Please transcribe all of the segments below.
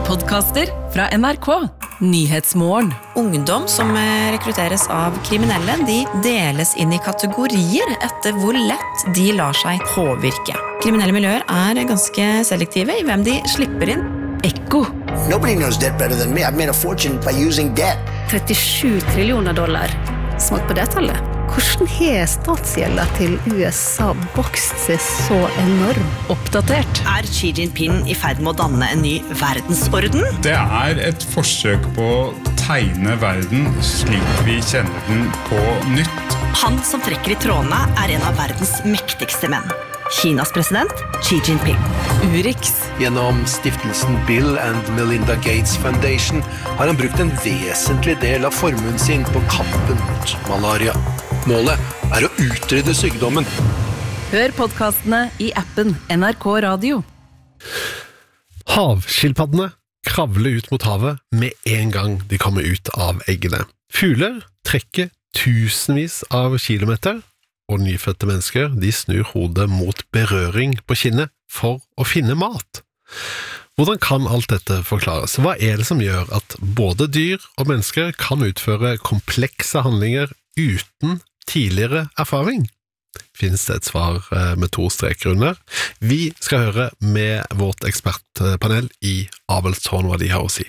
Podcaster fra NRK. Nyhetsmorgen. Ungdom som rekrutteres av kriminelle, de deles inn i kategorier etter hvor lett de lar seg påvirke. Kriminelle miljøer ganske selektive i hvem de slipper inn. Ekko. Nobody knows debt better than me. I've made a fortune by using debt. 37 trillioner dollar. Smak på det tallet. Hvordan har statsgjelda til USA vokst seg så enorm? Oppdatert. Xi Jinping i ferd med å danne en ny verdensorden? Det et forsøk på å tegne verden slik vi kjenner den på nytt. Han som trekker i trådene en av verdens mektigste menn. Kinas president, Xi Jinping. Urix. Gjennom stiftelsen Bill and Melinda Gates Foundation har han brukt en vesentlig del av formuen sin på kampen mot malaria. Målet å utrydde sykdommen. Hør podcastene i appen NRK Radio. Havskilpaddene kravler ut mot havet med en gang de kommer ut av eggene. Fugler trekker tusenvis av kilometer, og nyfødte mennesker de snur hodet mot berøring på kinnet for å finne mat. Hvordan kan alt dette forklares? Hva det som gjør at både dyr og mennesker kan utføre komplekse handlinger uten tidligere erfaring? Finnes det et svar med 2 streker under? Vi skal høre med vårt ekspertpanel i Avelstårn hva de har å si.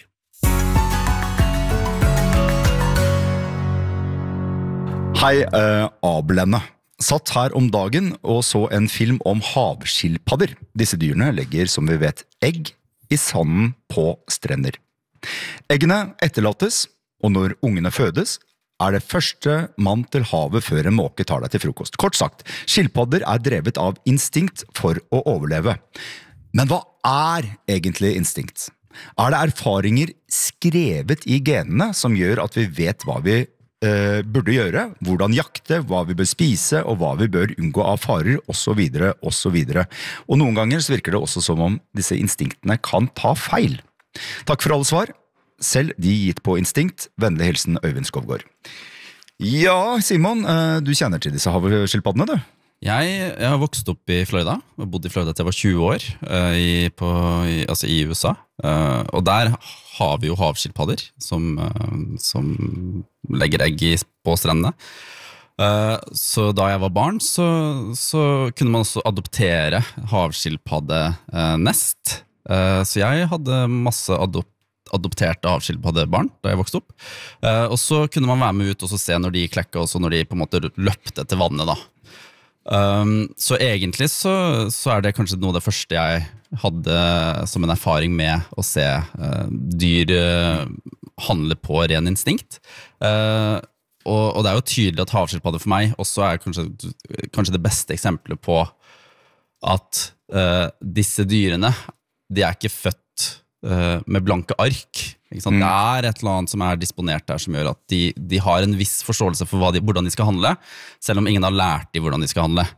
Hei, Abelene. Satt her om dagen og så en film om havskilpadder. Disse dyrene legger, som vi vet, egg i sanden på strender. Eggene etterlates, og når ungene fødes, det første mann til havet før en måke tar deg til frokost. Kort sagt, skilpadder drevet av instinkt for å overleve. Men hva egentlig instinkt? Det erfaringer skrevet i genene som gjør at vi vet hva vi burde gjøre, hvordan jakte, hva vi bør spise, og hva vi bør unngå av farer, og så videre, og så videre. Og noen ganger så virker det også som om disse instinktene kan ta feil. Takk for alle svar. Selv de gitt på instinkt. Vennlig hilsen Øyvind Skovgaard. Ja, Simon, du kjenner til disse havskilpaddene, du? Jeg har vokst opp i Florida. Jeg har bodd i Florida til jeg var 20 år, i USA. Og der har vi jo havskilpadder som legger egg på strendene. Så da jeg var barn, så kunne man også adoptere havskilpaddenest. Så jeg hadde masse adopterte havskilpaddebarn da jeg vokste opp. Og så kunne man være med ut og se når de klekket, og når de på en måte løpte til vannet da. Så egentlig så det kanskje noe av det første jeg hadde som en erfaring med å se dyr handle på ren instinkt. Og det jo tydelig at havskilpadder for meg også kanskje det beste eksempelet på at disse dyrene, de ikke født med blanke ark. Ikke sant? Det et eller annet som disponert der som gjør at de har en viss forståelse for hvordan de skal handle, selv om ingen har lært dem hvordan de skal handle.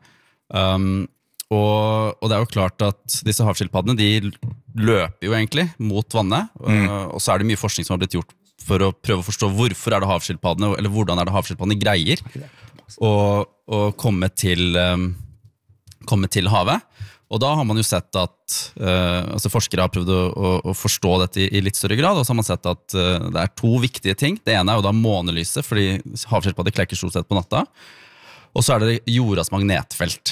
Og det jo klart at disse havskilpaddene, de løper jo egentlig mot vannet, og så det mye forskning som har blitt gjort for å prøve å forstå hvorfor det havskilpaddene, eller hvordan det havskilpaddene greier å komme til havet. Og da har man jo sett at forskere har prøvd å forstå dette i litt større grad, og så har man sett at det 2 viktige ting. Det ene jo da månelyset, fordi havskilpadder klekker stort sett på natta, og så det jordas magnetfelt.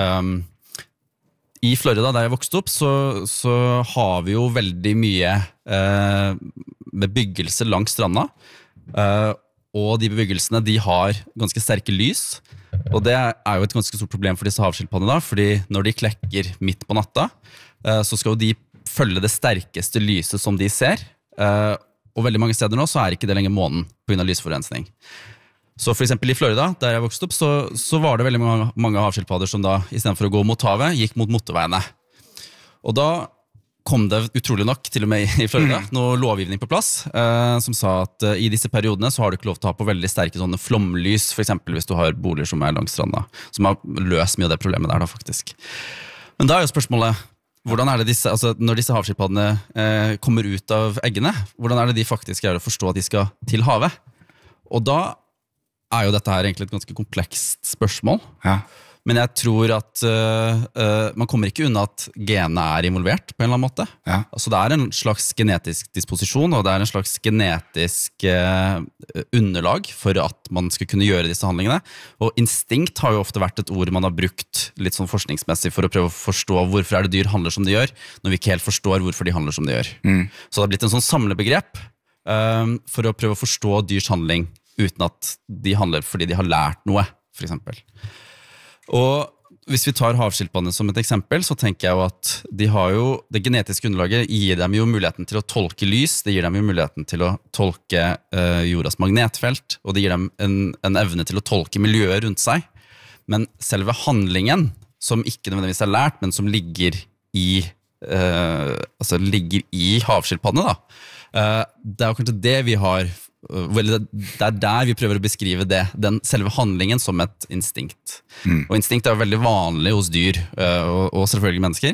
I Florida, der jeg vokste opp, så har vi jo veldig mye bebyggelse langs stranda, og de bebyggelsene, de har ganske sterke lys, og det jo et ganske stort problem for disse havskilpaddene da, fordi når de klekker midt på natta, så skal jo de følge det sterkeste lyset som de ser, og veldig mange steder nå så ikke det lenger månen på grunn av lysforurensning. Så for eksempel i Florida, der jeg vokste opp, så var det veldig mange havskilpadder som da, i stedet for å gå mot havet, gikk mot motorveiene. Og da kom det utrolig nok, til og med i Florida, noe lovgivning på plass, som sa at i disse periodene så har du ikke lov til å ha på veldig sterke sånne flomlys, for eksempel hvis du har boliger som langs stranda, som har løst mye av det problemet der da, faktisk. Men da jo spørsmålet, hvordan det disse, når disse havskilpaddene kommer ut av eggene, hvordan det de faktisk greier å forstå at de skal til havet? Og da jo dette her egentlig et ganske komplekst spørsmål. Ja. Men jeg tror at man kommer ikke unna at genene involvert på en eller annen måte. Ja. Altså det en slags genetisk disposisjon, og det en slags genetisk underlag for at man skal kunne gjøre disse handlingene. Og instinkt har jo ofte vært et ord man har brukt litt sånn forskningsmessig for å prøve å forstå hvorfor det dyr handler som de gjør, når vi ikke helt forstår hvorfor de handler som de gjør. Så det har blitt en sånn samlebegrep for å prøve å forstå dyrs handling uten at de handler fordi de har lært noe, for eksempel. Og hvis vi tar havskilpaddene som et eksempel, så tenker jeg jo at de har jo, det genetiske underlaget gir dem jo muligheten til å tolke lys, det gir dem jo muligheten til å tolke jordas magnetfelt, og det gir dem en evne til å tolke miljøet rundt seg. Men selve handlingen, som ikke nødvendigvis lært, men som ligger i havskilpaddene, det jo kanskje det vi har. Det der vi prøver å beskrive den selve handlingen som et instinkt. Og instinkt jo veldig vanlig hos dyr, og selvfølgelig mennesker.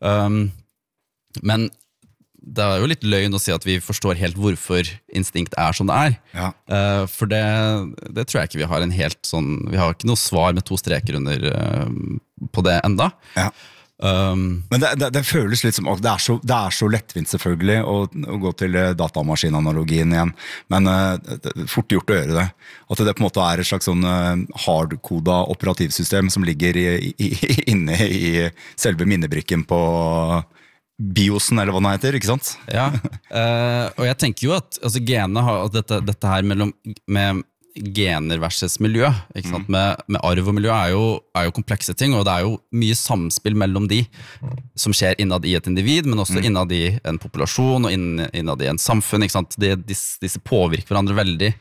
Men det jo litt løgn å si at vi forstår helt hvorfor instinkt som det Ja. For det tror jeg ikke vi har en helt sånn, vi har ikke noe svar med 2 streker under på det enda. Ja. Men det føles litt som det så lettvint selvfølgelig å gå til datamaskinanalogien igjen, men fort gjort å gjøre det. At det på en måte et slags sånn hardkoda operativsystem som ligger inne i selve minnebrikken på BIOSen, eller hva den heter, ikke sant? Ja, og jeg tenker jo at altså, genene har dette her med gener versus miljø, ikke sant? Med arv og miljø jo komplekse ting, og det jo mye samspill mellom de som skjer innad i et individ, men også innad i en populasjon og innad i en samfunn, ikke sant? Disse påvirker hverandre veldig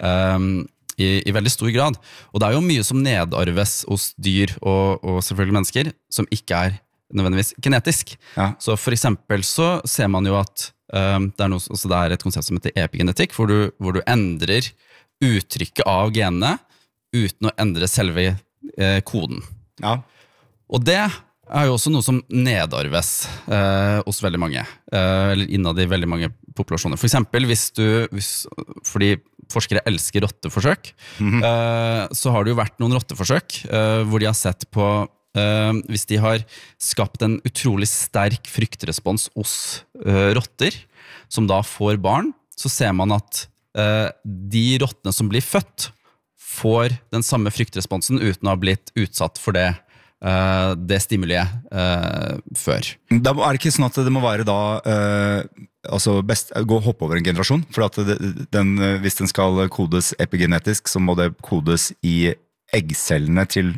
i veldig stor grad, og det jo mye som nedarves hos dyr og selvfølgelig mennesker, som ikke nødvendigvis genetisk. Ja. Så for eksempel så ser man jo at det et konsept som heter epigenetikk, hvor du endrer uttrykket av genene uten å endre selve koden. Ja. Og det jo også noe som nedarves hos veldig mange, eller innad i veldig mange populasjoner. For eksempel, fordi forskere elsker rotteforsøk, så har det jo vært noen rotteforsøk hvor de har sett på hvis de har skapt en utrolig sterk fryktrespons hos rotter, som da får barn, så ser man at de rottene som blir født får den samme fryktresponsen uten å ha blitt utsatt for det stimuliet før. Da det ikke sånn at det må være da altså best gå og hoppe over en generasjon, for at hvis den skal kodes epigenetisk, så må det kodes i eggcellene til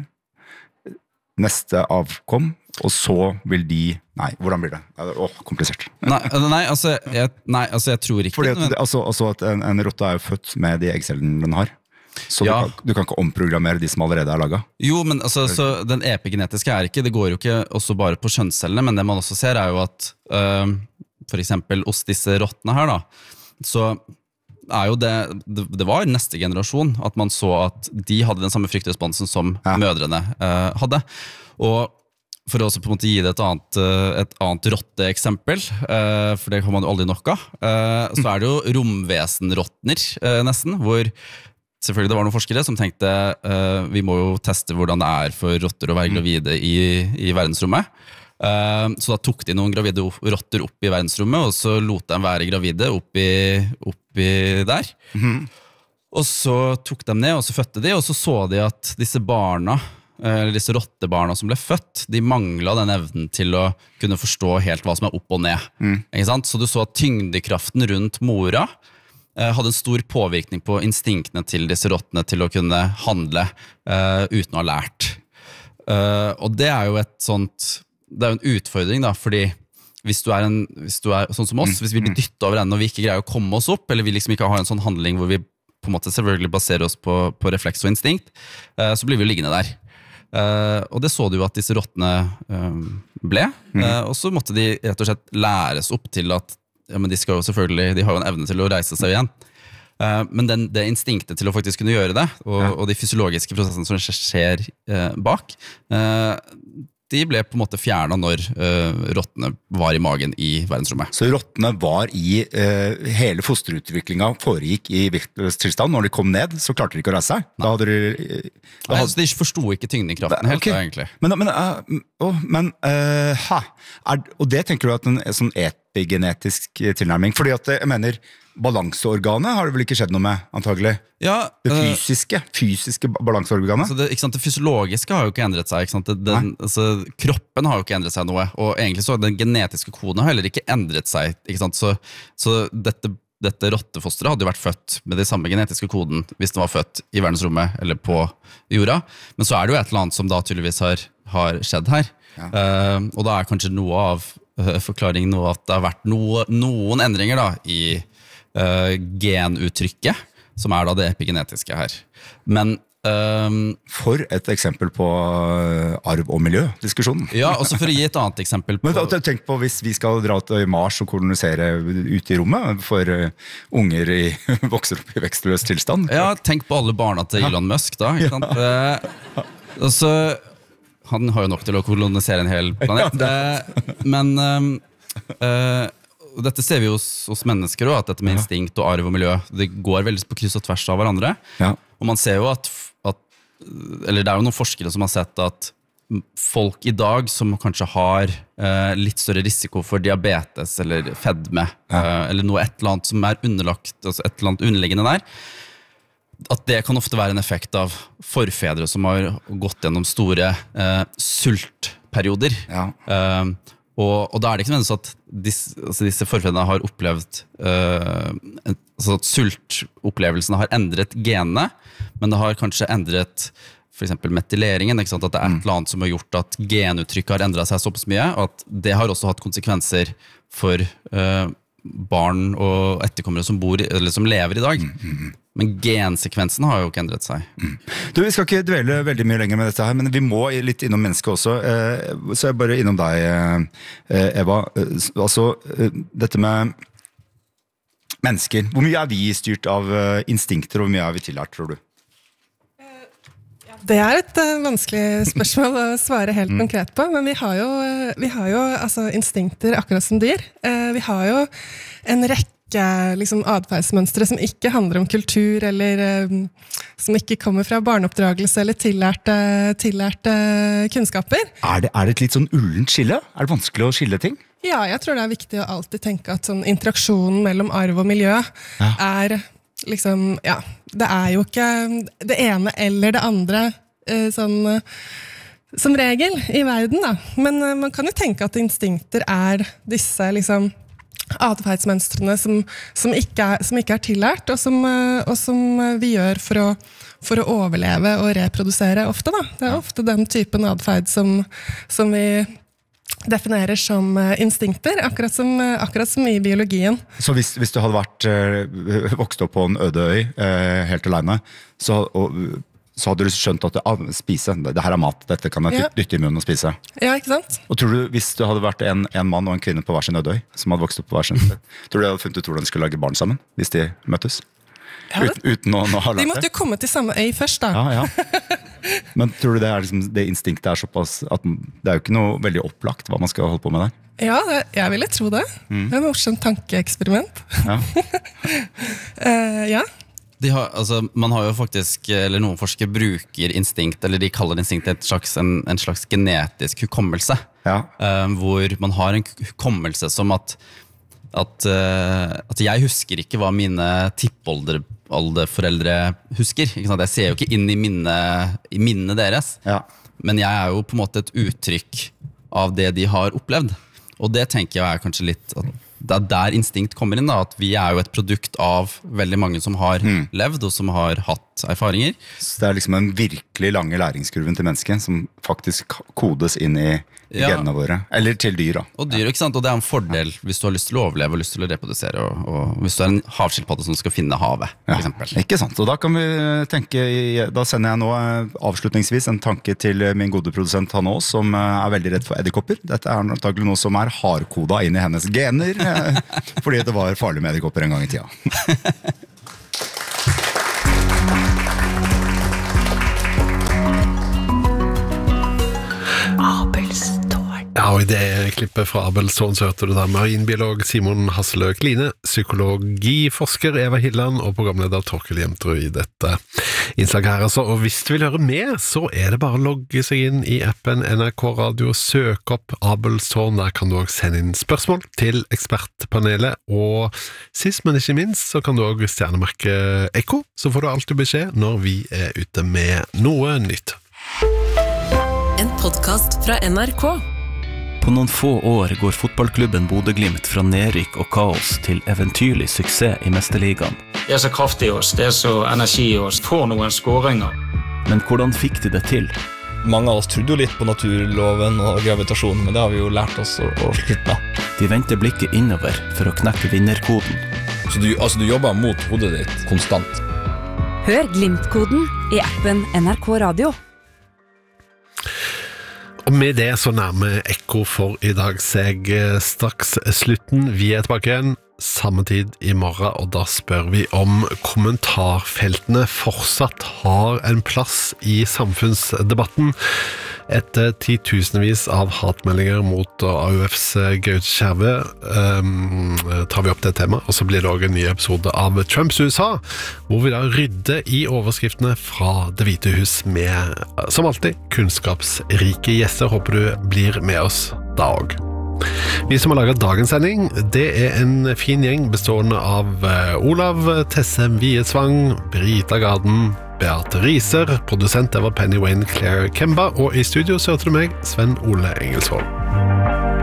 neste avkom, og så vil hvordan blir det? Komplisert. Nei, jeg tror ikke. Fordi at en rotte jo født med de eggcellene den har. Så ja. du kan ikke omprogrammere de som allerede laget. Jo, men så den epigenetiske ikke, det går jo ikke også bare på kjønnscellene, men det man også ser jo at for eksempel hos disse rottene her da, så jo det var neste generasjon at man så at de hadde den samme fryktresponsen som mødrene hadde. Og for å også på en måte gi det et annet rotteeksempel, for det kan man jo aldri nok av, så det jo romvesenrottner nesten, hvor selvfølgelig det var noen forskere som tenkte vi må jo teste hvordan det for rotter å være gravide i verdensrommet. Så da tok de noen gravide rotter opp i verdensrommet, og så lot de være gravide oppi der. Og så tok de ned, og så fødte de, og så de at disse barna, eller disse rottebarna som ble født, de manglet den evnen til å kunne forstå helt hva som opp og ned. Ikke sant? Så du så at tyngdekraften rundt mora hadde en stor påvirkning på instinktene til disse rottene til å kunne handle uten å ha lært. Og det jo et sånt, det jo en utfordring da, fordi hvis du sånn som oss, hvis vi blir dyttet over enden og vi ikke greier å komme oss opp, eller vi liksom ikke har en sånn handling hvor vi på en måte selvfølgelig baserer oss på refleks og instinkt, så blir vi liggende der. Og det så du jo at disse rottene ble, og så måtte de rett og slett læres opp til at men de skal jo selvfølgelig, de har jo en evne til å reise seg igjen. Men det instinktet til å faktisk kunne gjøre det, og de fysiologiske prosessene som skjer bak, de ble på en måte fjernet når rottene var i magen i verdensrommet. Så rottene var i hele fosterutviklingen foregikk i vektløs tilstand. Når de kom ned, så klarte de ikke å reise seg. Da hadde Så de forstod ikke tyngdekraften helt, egentlig. Og det tenker du at en sånn epigenetisk tilnærming, fordi at jeg mener, balanseorganet har det vel ikke skjedd noe med, antagelig? Ja, det fysiske balanseorganet? Altså det fysiologiske har jo ikke endret seg, ikke sant? Kroppen har jo ikke endret seg noe, og egentlig så den genetiske koden har heller ikke endret seg, ikke sant? Så dette rottefosteret hadde jo vært født med den samme genetiske koden hvis det var født i verdensrommet eller på jorda, men så det jo et eller annet som da tydeligvis har skjedd her. Og da kanskje noe av forklaringen noe at det har vært noen endringer da i genuttrykket, som da det epigenetiske her. Men for et eksempel på arv- og miljødiskusjonen. Ja, også for å gi et annet eksempel på... Men tenk på hvis vi skal dra til Mars og kolonisere ut i rommet for unger vokser opp i vekstløs tilstand. Ja, tenk på alle barna til Elon Musk da, ikke sant? Og så han har jo nok til å kolonisere en hel planet. Men dette ser vi jo hos mennesker også, at dette med instinkt og arv og miljø, det går veldig på kryss og tvers av hverandre. Og man ser jo eller det jo noen forskere som har sett at folk i dag som kanskje har litt større risiko for diabetes eller fedme, eller noe et eller annet som underlagt, altså et eller annet underliggende der, at det kan ofte være en effekt av forfedre som har gått gjennom store sultperioder. Og da det ikke nødvendigvis at disse forfedrene har opplevd at sultopplevelsene har endret genene, men det har kanskje endret for eksempel metyleringen, ikke sant? At det et eller annet som har gjort at genuttrykket har endret seg såpass mye, og at det har også hatt konsekvenser for barn og etterkommere som eller som lever i dag. Men gensekvensen har jo ikke endret seg. Du, vi skal ikke dvele veldig mye lenger med dette her, men vi må litt innom mennesket også. Så jeg bare innom deg, Eva. Altså, dette med mennesker. Hvor mye vi styrt av instinkter, og hvor mye vi tillært, tror du? Det et vanskelig spørsmål å svare helt konkret på, men vi har jo altså, instinkter akkurat som dyr. Vi har jo en rekke adferdsmønstre som ikke handler om kultur, eller som ikke kommer fra barneoppdragelse eller tillærte kunnskaper. Det et litt sånn ullent skille? Det vanskelig å skille ting? Ja, jeg tror det viktig å alltid tenke at sånn interaksjonen mellom arv og miljø liksom, ja, det jo ikke det ene eller det andre sånn, som regel i verden da. Men man kan jo tenke at instinkter disse liksom atferdsmønstrene som ikke tillært, og som vi gjør for å overleve og reprodusere ofte da. Det ofte den typen atferd som vi definerer som instinkter, akkurat som i biologien. Så hvis du hadde vokst opp på en øde øy helt alene, så hadde du skjønt at spise, det her mat, dette kan jeg dytte i munnen og spise. Ja, ikke sant? Og tror du, hvis du hadde vært en mann og en kvinne på hver sin øde øy, som hadde vokst opp på hver sin, tror du de hadde funnet ut hvordan de skulle lage barn sammen, hvis de møttes? Uten å ha lært det? De måtte jo komme til samme øy først da. Ja. Men tror du liksom, det instinktet såpass at det jo ikke noe veldig opplagt hva man skal holde på med der? Ja, jeg ville tro det. Det et morsomt tankeeksperiment. Ja. Man har jo faktisk, eller noen forskere bruker instinkt, eller de kaller instinkt en slags genetisk hukommelse, hvor man har en hukommelse som at jeg husker ikke hva mine tippoldeforeldre husker, ikke sant? Jeg ser jo ikke inn i minnet deres, men jeg jo på en måte et uttrykk av det de har opplevd, og det tenker jeg kanskje litt at det der instinkt kommer inn da, at vi jo et produkt av veldig mange som har levd og som har hatt erfaringer. Så det liksom en virkelig lange læringskurven til mennesket som faktisk kodes inn i genene våre, eller til dyr da. Og dyr, ikke sant? Og det en fordel hvis du har lyst til å overleve og lyst til å reprodusere, og hvis du en havskilpadde som skal finne havet, for eksempel. Ikke sant, og da kan vi tenke, da sender jeg nå avslutningsvis en tanke til min gode produsent Hanne Aas, som veldig redd for edderkopper. Dette antagelig noe som hardkoda inn i hennes gener, fordi det var farlig med edderkopper en gang i tida. Abels Ja, og i det klippet fra Abelsson så hørte du da marinbiolog Simon Hasseløk Line, psykologiforsker Eva Hilland og programleder Torkel Jemtrud i dette innslaget her. Altså, og hvis du vil høre mer, så det bare å logge seg inn i appen NRK Radio, søk opp Abelsson, der kan du også sende inn spørsmål til ekspertpanelet, og sist, men ikke minst, så kan du også stjernemerke Ekko, så får du alltid beskjed når vi ute med noe nytt. En podcast fra NRK. På noen få år går fotballklubben Bodø/Glimt fra nedrykk og kaos til eventyrlig suksess i Mesterligaen. Det så kraftig i oss, det så energi i oss, får noen skåringer. Men hvordan fikk de det til? Mange av oss trodde jo litt på naturloven og gravitasjonen, men det har vi jo lært oss å slutte med. De vendte blikket innover for å knekke vinnerkoden. Så du jobber mot hodet ditt konstant. Hør Glimt-koden i appen NRK Radio. Og med det så nærmer Ekko for i dag seg straks slutten. Vi tilbake igjen samme tid i morgen, og da spør vi om kommentarfeltene fortsatt har en plass i samfunnsdebatten. Etter 10,000vis av hatmeldinger mot AUFs Gaute Skjervø tar vi opp det temaet, og så blir det også en ny episode av Trumps USA, hvor vi da rydder i overskriftene fra Det hvite hus med, som alltid, kunnskapsrike gjester. Håper du blir med oss da også. Vi som har laget dagens sending, det en fin gjeng bestående av Olav Tessem Vietsvang, Brita Garden, Beate Riser, produsent var Penny Wayne Claire Kemba, og i studio så hørte du meg, Sven Ole Engelsvold.